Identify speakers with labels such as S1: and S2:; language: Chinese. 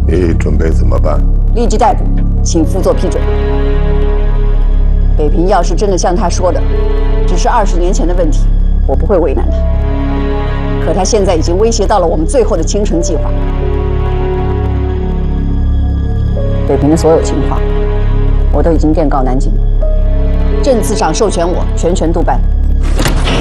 S1: 你准备怎么办？
S2: 立即逮捕，请副座批准。北平要是真的像他说的，只是20年前的问题，我不会为难他。可他现在已经威胁到了我们最后的倾城计划。北平的所有情况，我都已经电告南京，政次上授权我全权督办。